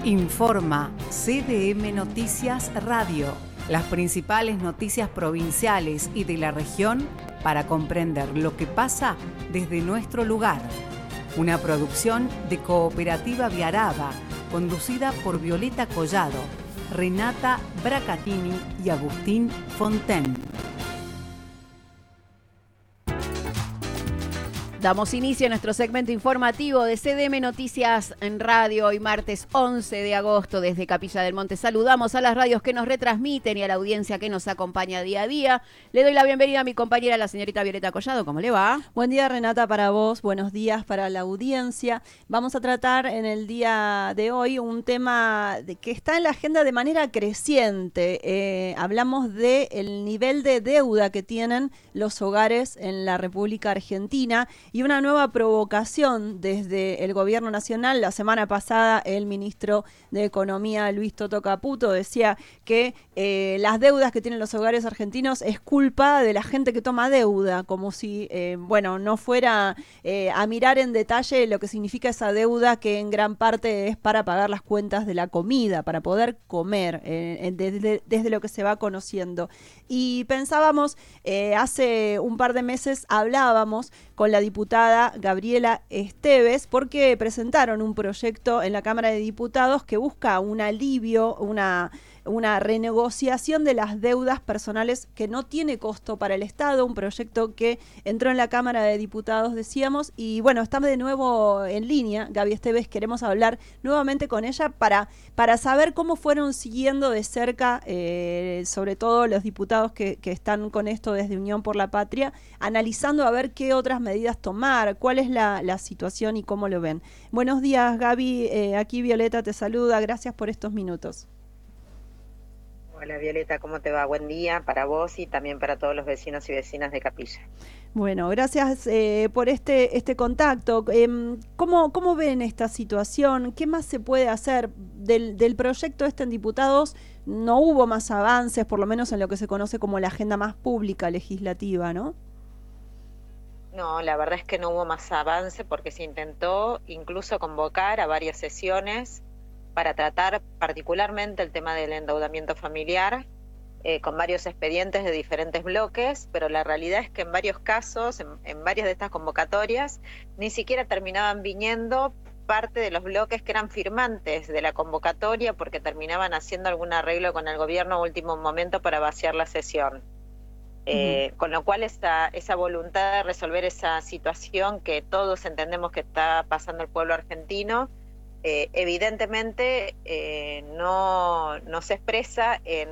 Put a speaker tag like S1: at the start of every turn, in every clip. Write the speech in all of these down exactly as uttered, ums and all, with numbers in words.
S1: Informa C D M Noticias Radio, las principales noticias provinciales y de la región para comprender lo que pasa desde nuestro lugar. Una producción de Cooperativa Viaraba, conducida por Violeta Collado, Renata Bracatini y Agustín Fonten.
S2: Damos inicio a nuestro segmento informativo de C D M Noticias en Radio. Hoy martes once de agosto desde Capilla del Monte. Saludamos a las radios que nos retransmiten y a la audiencia que nos acompaña día a día. Le doy la bienvenida a mi compañera, la señorita Violeta Collado. ¿Cómo le va?
S3: Buen día, Renata, para vos. Buenos días para la audiencia. Vamos a tratar en el día de hoy un tema de, que está en la agenda de manera creciente. Eh, hablamos del nivel de deuda que tienen los hogares en la República Argentina y una nueva provocación desde el gobierno nacional. La semana pasada el ministro de Economía, Luis Toto Caputo, decía que eh, las deudas que tienen los hogares argentinos es culpa de la gente que toma deuda, como si, eh, bueno, no fuera eh, a mirar en detalle lo que significa esa deuda, que en gran parte es para pagar las cuentas de la comida, para poder comer, eh, desde, desde lo que se va conociendo. Y pensábamos, eh, hace un par de meses hablábamos con la diputada Gabriela Esteves, porque presentaron un proyecto en la Cámara de Diputados que busca un alivio, una, una renegociación de las deudas personales que no tiene costo para el Estado, un proyecto que entró en la Cámara de Diputados, decíamos, y bueno, estamos de nuevo en línea, Gaby Esteves, queremos hablar nuevamente con ella para, para saber cómo fueron siguiendo de cerca, eh, sobre todo los diputados que, que están con esto desde Unión por la Patria, analizando a ver qué otras medidas tomar, cuál es la, la situación y cómo lo ven. Buenos días, Gaby, eh, aquí Violeta te saluda, gracias por estos minutos.
S4: Hola Violeta, ¿cómo te va? Buen día para vos y también para todos los vecinos y vecinas de Capilla.
S3: Bueno, gracias eh, por este, este contacto. Eh, ¿cómo, ¿Cómo ven esta situación? ¿Qué más se puede hacer? Del, del proyecto este en diputados no hubo más avances, por lo menos en lo que se conoce como la agenda más pública legislativa, ¿no?
S4: No, la verdad es que no hubo más avance porque se intentó incluso convocar a varias sesiones para tratar particularmente el tema del endeudamiento familiar, eh, con varios expedientes de diferentes bloques, pero la realidad es que en varios casos, en, en varias de estas convocatorias, ni siquiera terminaban viniendo parte de los bloques que eran firmantes de la convocatoria porque terminaban haciendo algún arreglo con el gobierno a último momento para vaciar la sesión. Eh, uh-huh. Con lo cual esa, esa voluntad de resolver esa situación que todos entendemos que está pasando el pueblo argentino, eh, evidentemente eh, no, no se expresa en,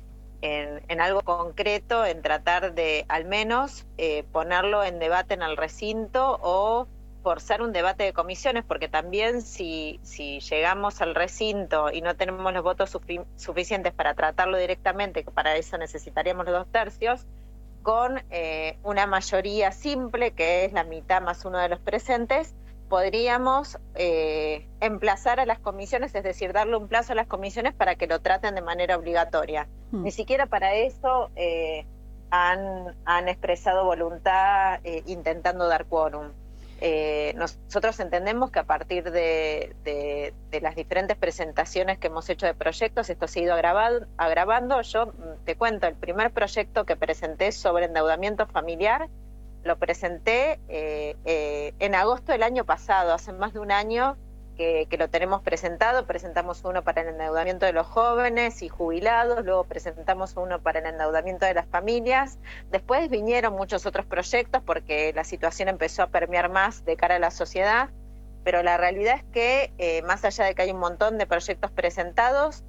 S4: en, en algo concreto, en tratar de al menos eh, ponerlo en debate en el recinto o forzar un debate de comisiones, porque también si, si llegamos al recinto y no tenemos los votos sufi- suficientes para tratarlo directamente, que para eso necesitaríamos los dos tercios, con eh, una mayoría simple, que es la mitad más uno de los presentes, podríamos eh, emplazar a las comisiones, es decir, darle un plazo a las comisiones para que lo traten de manera obligatoria. Hmm. Ni siquiera para eso eh, han, han expresado voluntad eh, intentando dar quórum. Eh, nosotros entendemos que a partir de, de, de las diferentes presentaciones que hemos hecho de proyectos, esto se ha ido agravado, agravando. Yo te cuento, el primer proyecto que presenté sobre endeudamiento familiar, lo presenté eh, eh, en agosto del año pasado, hace más de un año que, que lo tenemos presentado. Presentamos uno para el endeudamiento de los jóvenes y jubilados, luego presentamos uno para el endeudamiento de las familias. Después vinieron muchos otros proyectos porque la situación empezó a permear más de cara a la sociedad, pero la realidad es que eh, más allá de que hay un montón de proyectos presentados,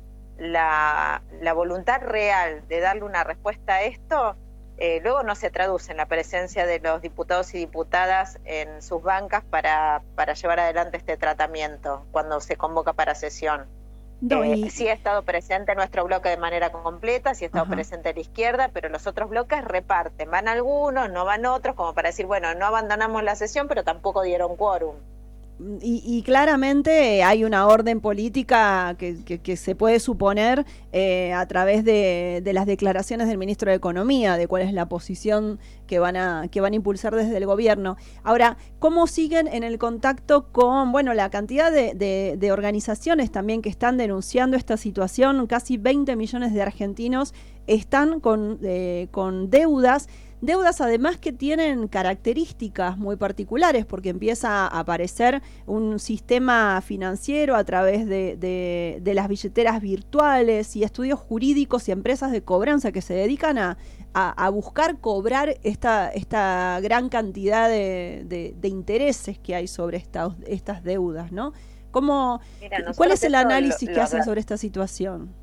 S4: la, la voluntad real de darle una respuesta a esto Eh, luego no se traduce en la presencia de los diputados y diputadas en sus bancas para, para llevar adelante este tratamiento cuando se convoca para sesión. No, y... eh, sí ha estado presente nuestro bloque de manera completa, sí ha estado Ajá. presente la izquierda, pero los otros bloques reparten, van algunos, no van otros, como para decir, bueno, no abandonamos la sesión, pero tampoco dieron quórum.
S3: y, y claramente hay una orden política que, que, que se puede suponer eh, a través de, de las declaraciones del ministro de Economía, de cuál es la posición que van a que van a impulsar desde el gobierno. Ahora, ¿cómo siguen en el contacto con, bueno, la cantidad de, de, de organizaciones también que están denunciando esta situación? Casi veinte millones de argentinos están con, eh, con deudas, deudas además que tienen características muy particulares, porque empieza a aparecer un sistema financiero a través de, de, de las billeteras virtuales y estudios jurídicos y empresas de cobranza que se dedican a, a, a buscar cobrar esta, esta gran cantidad de, de, de intereses que hay sobre esta, estas deudas, ¿no? ¿Cómo, Mira, ¿Cuál es el análisis lo, lo, que hacen sobre esta situación?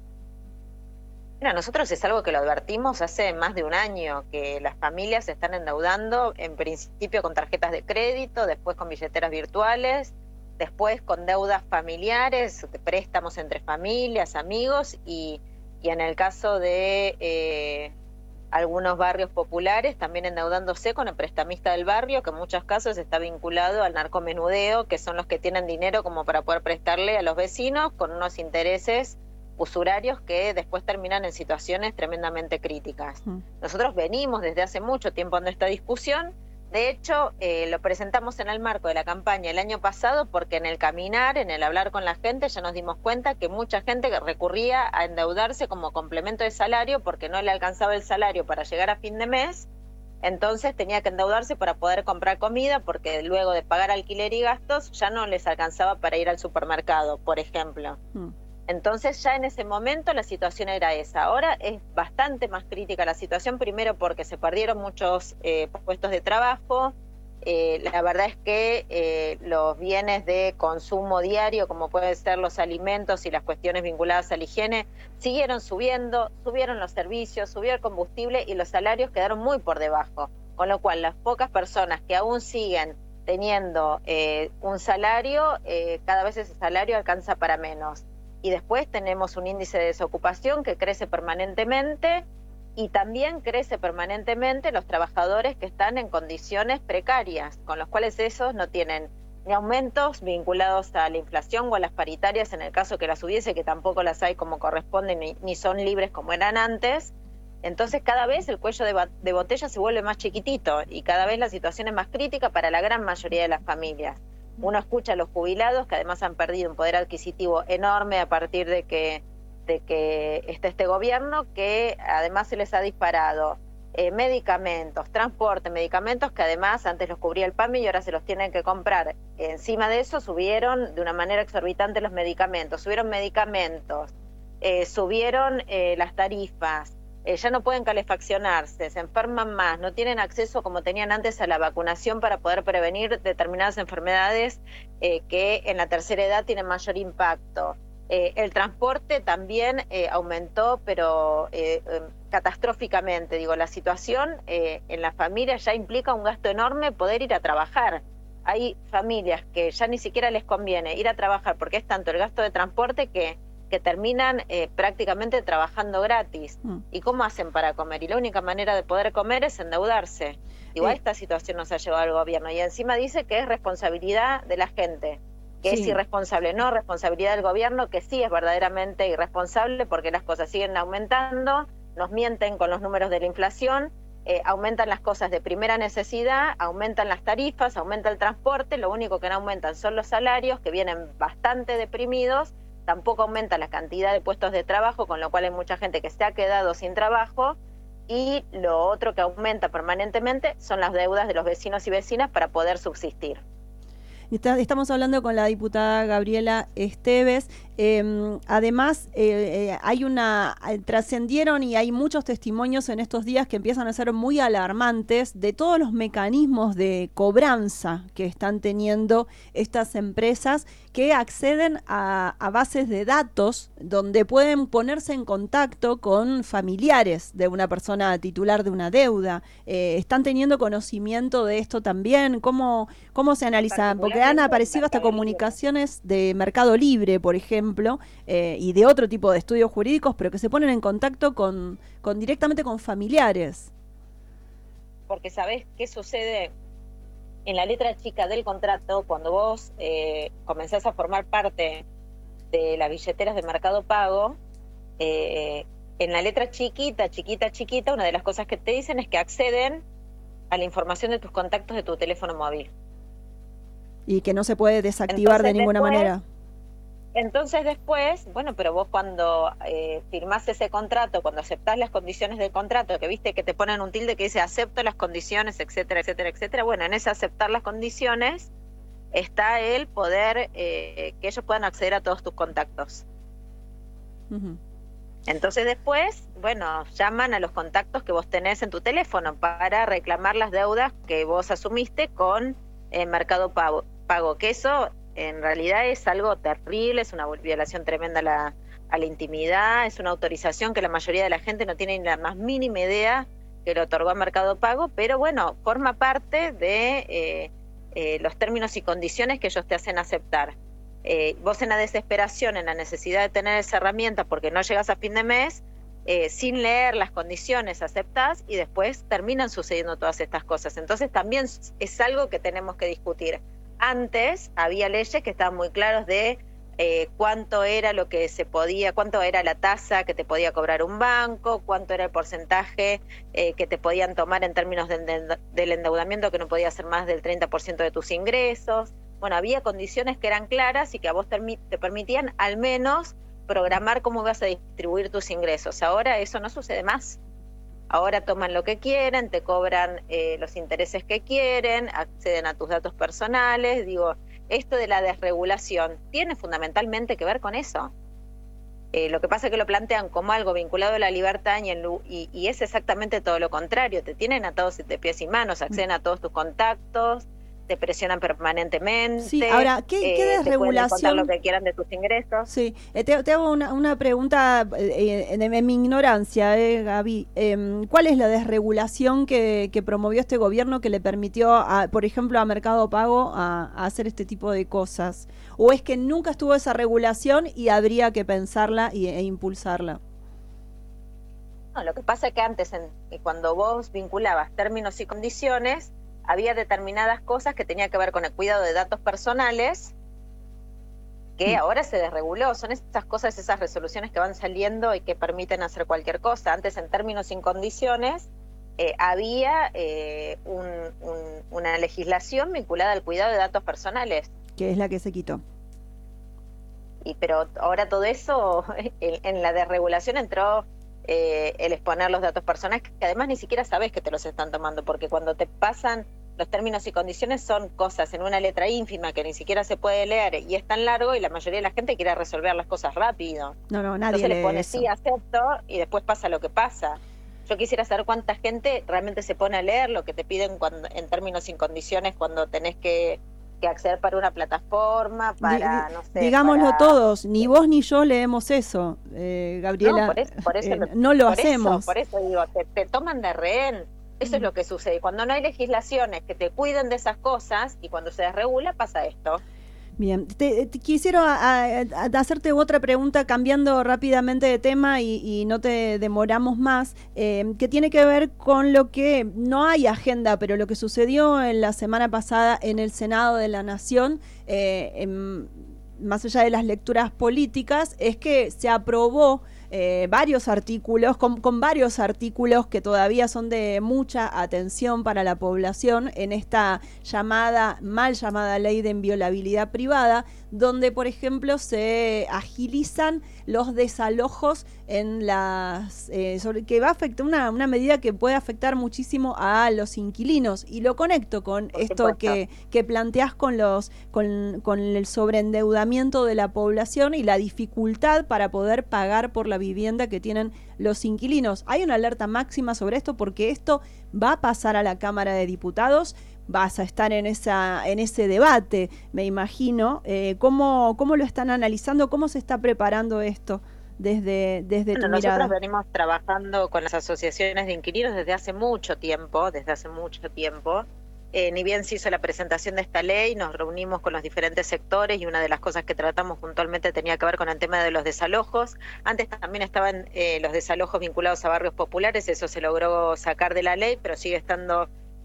S4: Mira, nosotros es algo que lo advertimos hace más de un año, que las familias se están endeudando en principio con tarjetas de crédito, después con billeteras virtuales, después con deudas familiares, préstamos entre familias, amigos y, y en el caso de eh, algunos barrios populares también endeudándose con el prestamista del barrio, que en muchos casos está vinculado al narcomenudeo, que son los que tienen dinero como para poder prestarle a los vecinos con unos intereses usurarios que después terminan en situaciones tremendamente críticas. Mm. Nosotros venimos desde hace mucho tiempo en esta discusión, de hecho eh, lo presentamos en el marco de la campaña el año pasado porque en el caminar, en el hablar con la gente ya nos dimos cuenta que mucha gente recurría a endeudarse como complemento de salario porque no le alcanzaba el salario para llegar a fin de mes, entonces tenía que endeudarse para poder comprar comida porque luego de pagar alquiler y gastos ya no les alcanzaba para ir al supermercado, por ejemplo. Mm. Entonces ya en ese momento la situación era esa. Ahora es bastante más crítica la situación, primero porque se perdieron muchos eh, puestos de trabajo. Eh, la verdad es que eh, los bienes de consumo diario, como pueden ser los alimentos y las cuestiones vinculadas a la higiene, siguieron subiendo, subieron los servicios, subió el combustible y los salarios quedaron muy por debajo. Con lo cual las pocas personas que aún siguen teniendo eh, un salario, eh, cada vez ese salario alcanza para menos. Y después tenemos un índice de desocupación que crece permanentemente y también crece permanentemente los trabajadores que están en condiciones precarias, con los cuales esos no tienen ni aumentos vinculados a la inflación o a las paritarias en el caso que las hubiese, que tampoco las hay como corresponde ni, ni son libres como eran antes. Entonces cada vez el cuello de, de botella se vuelve más chiquitito y cada vez la situación es más crítica para la gran mayoría de las familias. Uno escucha a los jubilados que además han perdido un poder adquisitivo enorme a partir de que, de que está este gobierno, que además se les ha disparado eh, medicamentos, transporte, medicamentos que además antes los cubría el P A M I y ahora se los tienen que comprar. Encima de eso subieron de una manera exorbitante los medicamentos, subieron medicamentos, eh, subieron eh, las tarifas. Eh, ya no pueden calefaccionarse, se enferman más, no tienen acceso como tenían antes a la vacunación para poder prevenir determinadas enfermedades eh, que en la tercera edad tienen mayor impacto. Eh, el transporte también eh, aumentó, pero eh, eh, catastróficamente. Digo, la situación eh, en la familia ya implica un gasto enorme poder ir a trabajar. Hay familias que ya ni siquiera les conviene ir a trabajar porque es tanto el gasto de transporte que que terminan eh, prácticamente trabajando gratis. Mm. ¿Y cómo hacen para comer? Y la única manera de poder comer es endeudarse. Igual eh. esta situación nos ha llevado al gobierno y encima dice que es responsabilidad de la gente, que sí. Es irresponsable. No, responsabilidad del gobierno, que sí es verdaderamente irresponsable porque las cosas siguen aumentando, nos mienten con los números de la inflación, eh, aumentan las cosas de primera necesidad, aumentan las tarifas, aumenta el transporte, lo único que no aumentan son los salarios, que vienen bastante deprimidos. Tampoco aumenta la cantidad de puestos de trabajo, con lo cual hay mucha gente que se ha quedado sin trabajo. Y lo otro que aumenta permanentemente son las deudas de los vecinos y vecinas para poder subsistir.
S3: Estamos hablando con la diputada Gabriela Esteves. Eh, además, eh, eh, hay una trascendieron y hay muchos testimonios en estos días que empiezan a ser muy alarmantes de todos los mecanismos de cobranza que están teniendo estas empresas que acceden a, a bases de datos donde pueden ponerse en contacto con familiares de una persona titular de una deuda. Eh, ¿Están teniendo conocimiento de esto también? ¿Cómo, cómo se analiza? Porque han aparecido hasta comunicaciones de Mercado Libre, por ejemplo, eh, y de otro tipo de estudios jurídicos, pero que se ponen en contacto con, con directamente con familiares.
S4: Porque ¿sabés qué sucede? en la letra chica del contrato, cuando vos eh, comenzás a formar parte de las billeteras de Mercado Pago, eh, en la letra chiquita, chiquita, chiquita, una de las cosas que te dicen es que acceden a la información de tus contactos de tu teléfono móvil.
S3: Y que no se puede desactivar
S4: Entonces,
S3: de ninguna
S4: después,
S3: manera.
S4: Entonces después, bueno, pero vos cuando eh, firmás ese contrato, cuando aceptás las condiciones del contrato, que viste que te ponen un tilde que dice acepto las condiciones, etcétera, etcétera, etcétera, bueno, en ese aceptar las condiciones está el poder eh, que ellos puedan acceder a todos tus contactos.
S3: Uh-huh.
S4: Entonces después, bueno, llaman a los contactos que vos tenés en tu teléfono para reclamar las deudas que vos asumiste con eh, Mercado Pago, Pago, que eso en realidad es algo terrible, es una violación tremenda a la, a la intimidad, es una autorización que la mayoría de la gente no tiene ni la más mínima idea que le otorgó a Mercado Pago, pero bueno, forma parte de eh, eh, los términos y condiciones que ellos te hacen aceptar. Eh, vos en la desesperación, en la necesidad de tener esa herramienta porque no llegas a fin de mes, eh, sin leer las condiciones aceptás y después terminan sucediendo todas estas cosas. Entonces también es algo que tenemos que discutir. Antes había leyes que estaban muy claras de eh, cuánto era lo que se podía, cuánto era la tasa que te podía cobrar un banco, cuánto era el porcentaje eh, que te podían tomar en términos de, de, del endeudamiento, que no podía ser más del treinta por ciento de tus ingresos. Bueno, había condiciones que eran claras y que a vos te, te permitían al menos programar cómo vas a distribuir tus ingresos. Ahora eso no sucede más. Ahora toman lo que quieren, te cobran eh, los intereses que quieren, acceden a tus datos personales. Digo, esto de la desregulación tiene fundamentalmente que ver con eso. Eh, lo que pasa es que lo plantean como algo vinculado a la libertad y, en, y, y es exactamente todo lo contrario. Te tienen atados de pies y manos, acceden a todos tus contactos, te presionan permanentemente.
S3: Sí, ahora, ¿qué,
S4: eh,
S3: qué desregulación?
S4: Te pueden contar lo que quieran de tus ingresos.
S3: Sí, eh, te, te hago una, una pregunta eh, en, en mi ignorancia, eh, Gaby. Eh, ¿Cuál es la desregulación que, que promovió este gobierno que le permitió, a, por ejemplo, a Mercado Pago a, a hacer este tipo de cosas? ¿O es que nunca estuvo esa regulación y habría que pensarla y, e impulsarla?
S4: No, lo que pasa es que antes, en, cuando vos vinculabas términos y condiciones, había determinadas cosas que tenían que ver con el cuidado de datos personales que mm. ahora se desreguló. Son esas cosas, esas resoluciones que van saliendo y que permiten hacer cualquier cosa. Antes, en términos y condiciones, eh, había eh, un, un, una legislación vinculada al cuidado de datos personales.
S3: Que es la que se quitó.
S4: Y pero ahora todo eso, en, en la desregulación entró eh, el exponer los datos personales, que además ni siquiera sabes que te los están tomando, porque cuando te pasan los términos y condiciones son cosas en una letra ínfima que ni siquiera se puede leer y es tan largo y la mayoría de la gente quiere resolver las cosas rápido.
S3: No, no, nadie
S4: Entonces
S3: lee
S4: le pone
S3: eso.
S4: sí, acepto y después pasa lo que pasa. Yo quisiera saber cuánta gente realmente se pone a leer lo que te piden cuando, en términos y condiciones cuando tenés que, que acceder para una plataforma, para,
S3: Di,
S4: no sé...
S3: Digámoslo
S4: para...
S3: todos, ni vos ni yo leemos eso, eh, Gabriela.
S4: No, por eso, por eso,
S3: eh, no lo
S4: por
S3: hacemos.
S4: Eso, por eso digo, te, te toman de rehén. Eso es lo que sucede. Cuando no hay legislaciones que te cuiden de esas cosas y cuando se desregula pasa esto.
S3: Bien, te, te quisiera a, a hacerte otra pregunta cambiando rápidamente de tema y, y no te demoramos más, eh, que tiene que ver con lo que no hay agenda, pero lo que sucedió en la semana pasada en el Senado de la Nación, eh, en, más allá de las lecturas políticas, es que se aprobó Eh, varios artículos, con, con varios artículos que todavía son de mucha atención para la población en esta llamada, mal llamada ley de inviolabilidad privada, donde por ejemplo se agilizan los desalojos en las eh, sobre, que va a afectar una, una medida que puede afectar muchísimo a los inquilinos, y lo conecto con por esto que, que planteás con los con, con el sobreendeudamiento de la población y la dificultad para poder pagar por la vivienda que tienen los inquilinos. Hay una alerta máxima sobre esto porque esto va a pasar a la Cámara de Diputados. Vas a estar en esa en ese debate, me imagino. Eh, ¿cómo, ¿Cómo lo están analizando? ¿Cómo se está preparando esto desde, desde
S4: bueno,
S3: tu
S4: nosotros
S3: mirada?
S4: venimos trabajando con las asociaciones de inquilinos desde hace mucho tiempo, desde hace mucho tiempo. Eh, ni bien se hizo la presentación de esta ley, nos reunimos con los diferentes sectores y una de las cosas que tratamos puntualmente tenía que ver con el tema de los desalojos. Antes también estaban eh, los desalojos vinculados a barrios populares, eso se logró sacar de la ley, pero sigue estando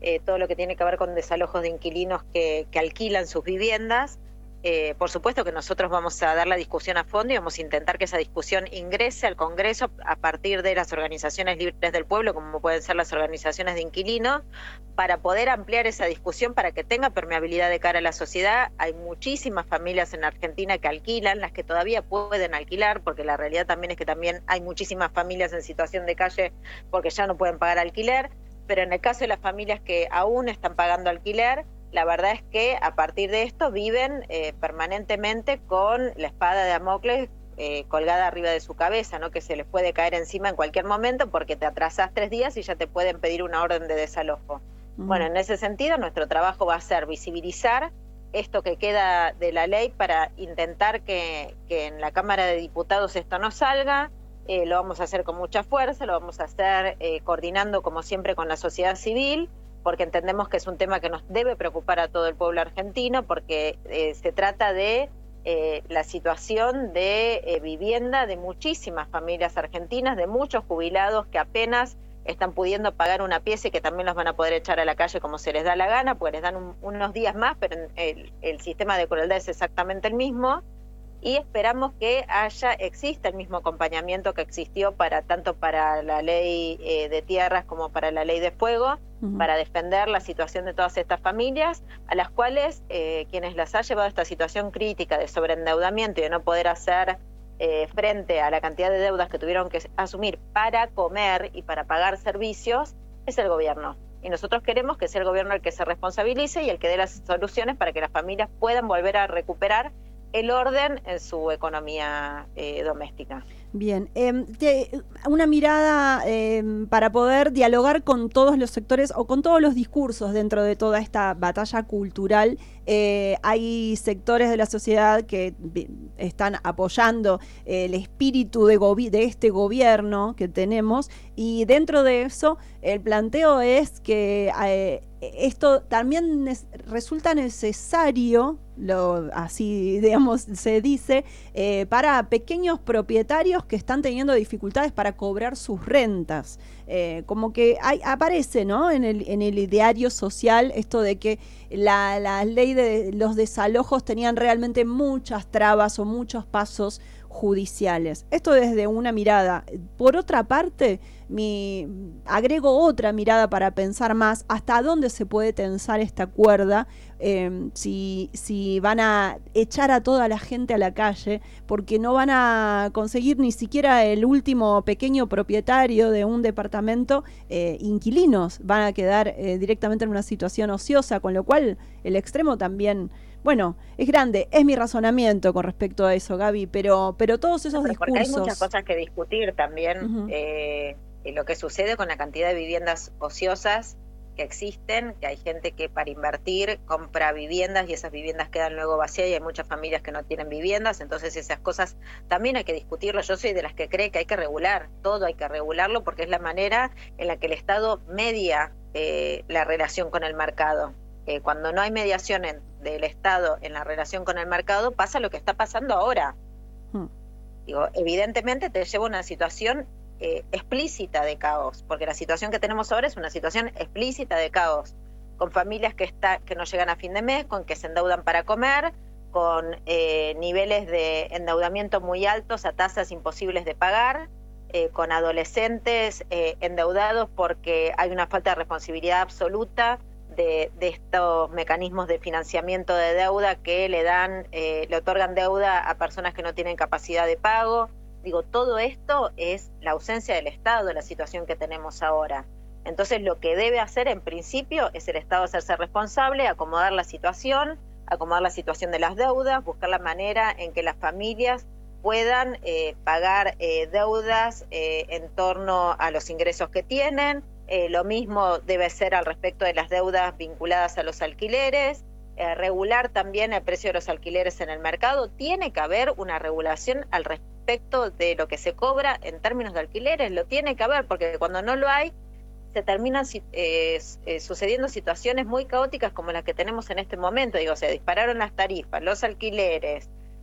S4: eh, todo lo que tiene que ver con desalojos de inquilinos que, que alquilan sus viviendas. Eh, por supuesto que nosotros vamos a dar la discusión a fondo y vamos a intentar que esa discusión ingrese al Congreso a partir de las organizaciones libres del pueblo, como pueden ser las organizaciones de inquilinos, para poder ampliar esa discusión para que tenga permeabilidad de cara a la sociedad. Hay muchísimas familias en Argentina que alquilan, las que todavía pueden alquilar, porque la realidad también es que también hay muchísimas familias en situación de calle porque ya no pueden pagar alquiler, pero en el caso de las familias que aún están pagando alquiler, la verdad es que a partir de esto viven eh, permanentemente con la espada de Damocles eh, colgada arriba de su cabeza, ¿no? Que se les puede caer encima en cualquier momento porque te atrasás tres días y ya te pueden pedir una orden de desalojo. Uh-huh. Bueno, en ese sentido nuestro trabajo va a ser visibilizar esto que queda de la ley para intentar que, que en la Cámara de Diputados esto no salga. Eh, lo vamos a hacer con mucha fuerza, lo vamos a hacer eh, coordinando como siempre con la sociedad civil, porque entendemos que es un tema que nos debe preocupar a todo el pueblo argentino, porque eh, se trata de eh, la situación de eh, vivienda de muchísimas familias argentinas, de muchos jubilados que apenas están pudiendo pagar una pieza y que también los van a poder echar a la calle como se les da la gana, porque les dan un, unos días más, pero el, el sistema de crueldad es exactamente el mismo. Y esperamos que haya, exista el mismo acompañamiento que existió para tanto para la ley eh, de tierras como para la ley de fuego, uh-huh. para defender la situación de todas estas familias, a las cuales eh, quienes las ha llevado a esta situación crítica de sobreendeudamiento y de no poder hacer eh, frente a la cantidad de deudas que tuvieron que asumir para comer y para pagar servicios, es el gobierno. Y nosotros queremos que sea el gobierno el que se responsabilice y el que dé las soluciones para que las familias puedan volver a recuperar el orden en su economía eh, doméstica.
S3: Bien, eh, te, una mirada eh, para poder dialogar con todos los sectores o con todos los discursos dentro de toda esta batalla cultural. Eh, hay sectores de la sociedad que están apoyando eh, el espíritu de, gobi- de este gobierno que tenemos, y dentro de eso el planteo es que eh, esto también es, resulta necesario, lo, así digamos se dice, eh, para pequeños propietarios que están teniendo dificultades para cobrar sus rentas. Eh, como que hay, aparece, ¿no?, en el, en el ideario social esto de que la, la ley de los desalojos tenían realmente muchas trabas o muchos pasos judiciales. Esto desde una mirada. Por otra parte, mi, agrego otra mirada para pensar más hasta dónde se puede tensar esta cuerda, eh, si, si van a echar a toda la gente a la calle, porque no van a conseguir ni siquiera el último pequeño propietario de un departamento, eh, inquilinos, van a quedar eh, directamente en una situación ociosa, con lo cual el extremo también... Bueno, es grande, es mi razonamiento con respecto a eso, Gaby, pero pero todos esos
S4: pero
S3: discursos...
S4: Porque hay muchas cosas que discutir también,
S3: uh-huh.
S4: eh, lo que sucede con la cantidad de viviendas ociosas que existen, que hay gente que para invertir compra viviendas y esas viviendas quedan luego vacías y hay muchas familias que no tienen viviendas, entonces esas cosas también hay que discutirlo. Yo soy de las que cree que hay que regular, todo hay que regularlo porque es la manera en la que el Estado media eh, la relación con el mercado. Eh, cuando no hay mediación en, del Estado en la relación con el mercado, pasa lo que está pasando ahora. Hmm. Digo, evidentemente te lleva a una situación eh, explícita de caos, porque la situación que tenemos ahora es una situación explícita de caos, con familias que, está, que no llegan a fin de mes, con que se endeudan para comer, con eh, niveles de endeudamiento muy altos a tasas imposibles de pagar, eh, con adolescentes eh, endeudados porque hay una falta de responsabilidad absoluta De, de estos mecanismos de financiamiento de deuda que le dan, eh, le otorgan deuda a personas que no tienen capacidad de pago. Digo, todo esto es la ausencia del Estado, la situación que tenemos ahora. Entonces, lo que debe hacer en principio es el Estado hacerse responsable, acomodar la situación, acomodar la situación de las deudas, buscar la manera en que las familias puedan eh, pagar eh, deudas eh, en torno a los ingresos que tienen. Eh, lo mismo debe ser al respecto de las deudas vinculadas a los alquileres, eh, regular también el precio de los alquileres en el mercado. Tiene que haber una regulación al respecto de lo que se cobra en términos de alquileres, lo tiene que haber, porque cuando no lo hay, se terminan eh, eh, sucediendo situaciones muy caóticas como las que tenemos en este momento. Digo, se dispararon las tarifas, los alquileres,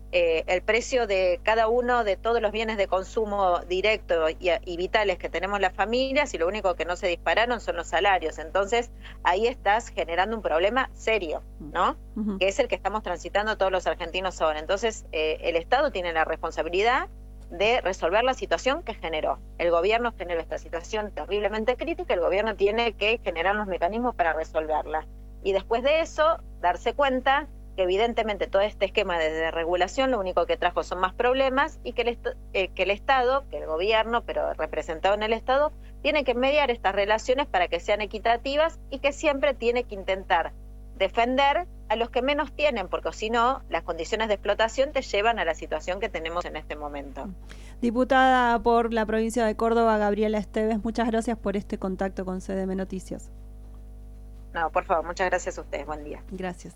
S4: eh, el precio de cada uno de todos los bienes de consumo directo y, y vitales que tenemos las familias, y lo único que no se dispararon son los salarios. Entonces ahí estás generando un problema serio, ¿no? Uh-huh. Que es el que estamos transitando todos los argentinos ahora. Entonces eh, el Estado tiene la responsabilidad de resolver la situación que generó. El gobierno generó esta situación terriblemente crítica, el gobierno tiene que generar los mecanismos para resolverla. Y después de eso, darse cuenta que evidentemente todo este esquema de desregulación lo único que trajo son más problemas, y que el, est eh, que el Estado, que el gobierno, pero representado en el Estado, tiene que mediar estas relaciones para que sean equitativas, y que siempre tiene que intentar defender a los que menos tienen, porque si no, las condiciones de explotación te llevan a la situación que tenemos en este momento.
S3: Diputada por la provincia de Córdoba, Gabriela Esteves, muchas gracias por este contacto con C D M Noticias.
S4: No, por favor, muchas gracias a ustedes. Buen día.
S3: Gracias.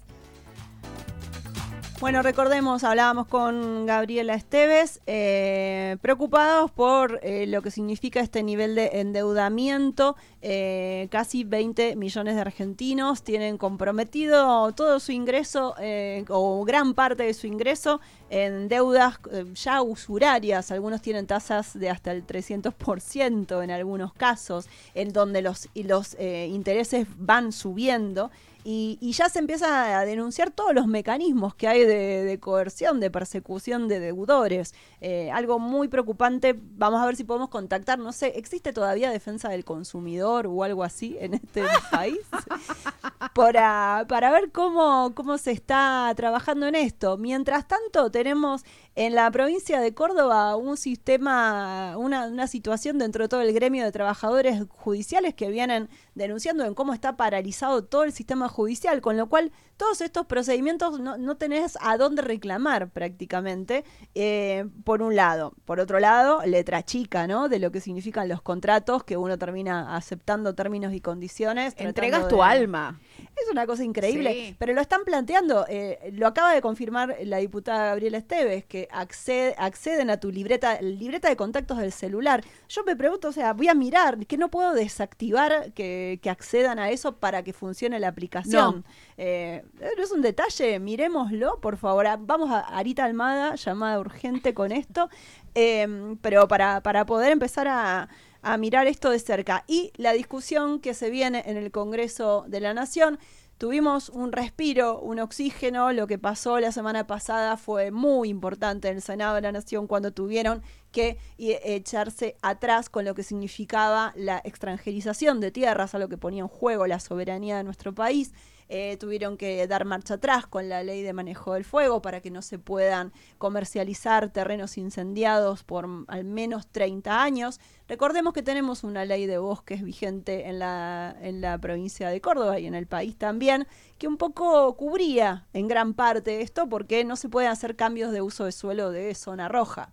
S3: Bueno, recordemos, hablábamos con Gabriela Esteves, eh, preocupados por eh, lo que significa este nivel de endeudamiento. Eh, casi veinte millones de argentinos tienen comprometido todo su ingreso, eh, o gran parte de su ingreso, en deudas eh, ya usurarias. Algunos tienen tasas de hasta el trescientos por ciento en algunos casos, en donde los, y los eh, intereses van subiendo. Y, y ya se empieza a denunciar todos los mecanismos que hay de, de coerción, de persecución de deudores. Eh, algo muy preocupante. Vamos a ver si podemos contactar. No sé, ¿existe todavía defensa del consumidor o algo así en este país? Para, para ver cómo, cómo se está trabajando en esto. Mientras tanto, tenemos en la provincia de Córdoba un sistema, una, una situación dentro de todo el gremio de trabajadores judiciales que vienen denunciando en cómo está paralizado todo el sistema judicial, con lo cual todos estos procedimientos no, no tenés a dónde reclamar prácticamente, eh, por un lado. Por otro lado, letra chica, ¿no? De lo que significan los contratos, que uno termina aceptando términos y condiciones.
S2: Entregas tu
S3: de...
S2: alma.
S3: Es una cosa increíble,
S2: sí.
S3: Pero lo están planteando, eh, lo acaba de confirmar la diputada Gabriela Esteves, que accede, acceden a tu libreta, libreta de contactos del celular. Yo me pregunto, o sea, voy a mirar, que no puedo desactivar que, que accedan a eso para que funcione la aplicación. No. Eh, es un detalle, miremoslo, por favor. Vamos a Arita Almada, llamada urgente con esto, eh, pero para, para poder empezar a... a mirar esto de cerca. Y la discusión que se viene en el Congreso de la Nación, tuvimos un respiro, un oxígeno. Lo que pasó la semana pasada fue muy importante en el Senado de la Nación, cuando tuvieron que echarse atrás con lo que significaba la extranjerización de tierras, a lo que ponía en juego la soberanía de nuestro país. Eh, tuvieron que dar marcha atrás con la ley de manejo del fuego para que no se puedan comercializar terrenos incendiados por al menos treinta años. Recordemos que tenemos una ley de bosques vigente en la, en la provincia de Córdoba y en el país también, que un poco cubría en gran parte esto, porque no se pueden hacer cambios de uso de suelo de zona roja.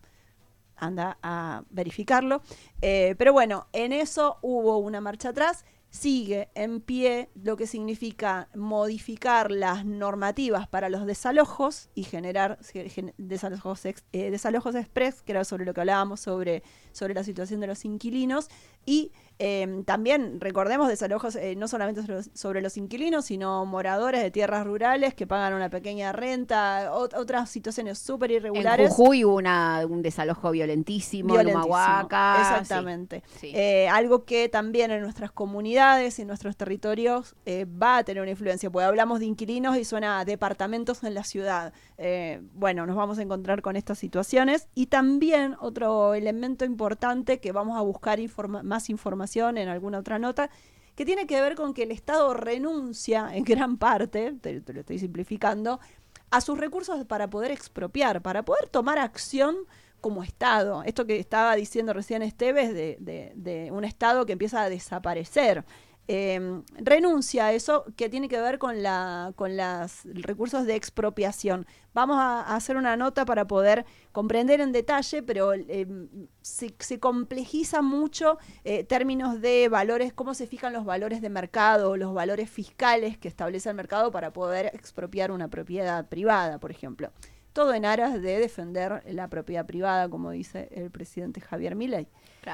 S3: Anda a verificarlo. Eh, pero bueno, en eso hubo una marcha atrás. Sigue en pie lo que significa modificar las normativas para los desalojos y generar gen, desalojos, ex, eh, desalojos express, que era sobre lo que hablábamos, sobre, sobre la situación de los inquilinos. Y eh, también recordemos desalojos eh, no solamente sobre los, sobre los inquilinos, sino moradores de tierras rurales que pagan una pequeña renta, ot otras situaciones súper irregulares.
S2: En Jujuy hubo una, un desalojo violentísimo, violentísimo. Lumahuaca.
S3: Exactamente.
S2: Sí, sí.
S3: Eh, algo que también en nuestras comunidades y en nuestros territorios eh, va a tener una influencia, porque hablamos de inquilinos y suena a departamentos en la ciudad. Eh, bueno, nos vamos a encontrar con estas situaciones. Y también otro elemento importante que vamos a buscar informa más información en alguna otra nota, que tiene que ver con que el Estado renuncia en gran parte, te, te lo estoy simplificando, a sus recursos para poder expropiar, para poder tomar acción como Estado. Esto que estaba diciendo recién Esteves de, de, de un Estado que empieza a desaparecer. Eh, renuncia a eso, que tiene que ver con la con los recursos de expropiación. Vamos a, a hacer una nota para poder comprender en detalle, pero eh, se, se complejiza mucho eh, términos de valores, cómo se fijan los valores de mercado, los valores fiscales que establece el mercado para poder expropiar una propiedad privada, por ejemplo. Todo en aras de defender la propiedad privada, como dice el presidente Javier Milei.
S2: Claro.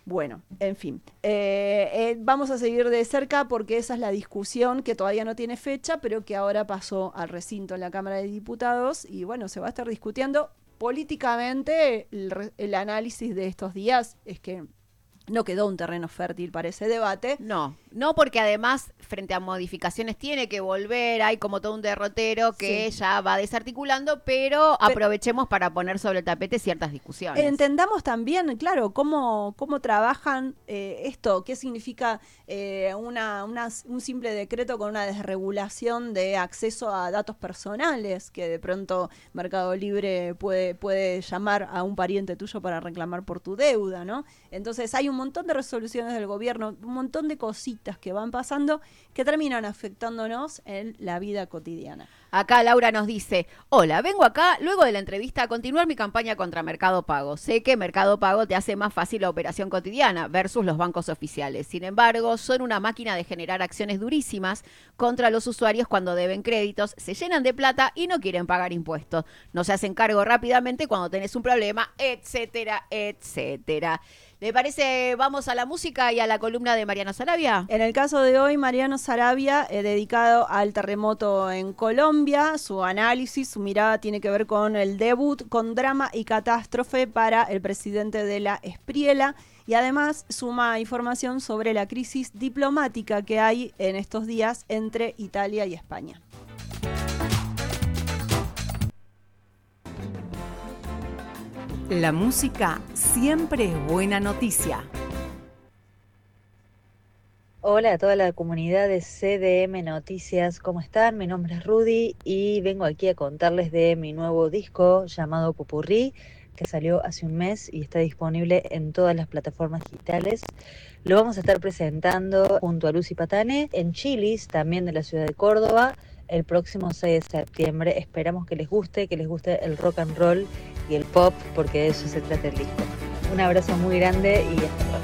S3: Bueno, en fin, eh, eh, vamos a seguir de cerca porque esa es la discusión que todavía no tiene fecha, pero que ahora pasó al recinto en la Cámara de Diputados y bueno, se va a estar discutiendo políticamente. El, el análisis de estos días es que no quedó un terreno fértil para ese debate.
S2: No, no porque además frente a modificaciones tiene que volver, hay como todo un derrotero que sí. ya va desarticulando, pero, pero aprovechemos para poner sobre el tapete ciertas discusiones.
S3: Entendamos también, claro, cómo, cómo trabajan eh, esto, qué significa eh, una, una, un simple decreto con una desregulación de acceso a datos personales, que de pronto Mercado Libre puede, puede llamar a un pariente tuyo para reclamar por tu deuda, ¿no? Entonces hay un montón de resoluciones del gobierno, un montón de cositas que van pasando que terminan afectándonos en la vida cotidiana.
S2: Acá Laura nos dice, hola, vengo acá luego de la entrevista a continuar mi campaña contra Mercado Pago. Sé que Mercado Pago te hace más fácil la operación cotidiana versus los bancos oficiales. Sin embargo, son una máquina de generar acciones durísimas contra los usuarios cuando deben créditos, se llenan de plata y no quieren pagar impuestos. No se hacen cargo rápidamente cuando tenés un problema, etcétera, etcétera. ¿Le parece? Vamos a la música y a la columna de Mariano Sarabia.
S3: En el caso de hoy, Mariano Sarabia, eh, dedicado al terremoto en Colombia, su análisis, su mirada tiene que ver con el debut, con drama y catástrofe para el presidente de la Espriela, y además suma información sobre la crisis diplomática que hay en estos días entre Italia y España.
S1: La música siempre es buena noticia.
S5: Hola a toda la comunidad de C D M Noticias, ¿cómo están? Mi nombre es Rudy y vengo aquí a contarles de mi nuevo disco llamado Popurrí, que salió hace un mes y está disponible en todas las plataformas digitales. Lo vamos a estar presentando junto a Lucy Patane en Chili's, también de la ciudad de Córdoba, el próximo seis de septiembre. Esperamos que les guste, que les guste el rock and roll y el pop, porque de eso se trata el disco. Un abrazo muy grande y hasta luego.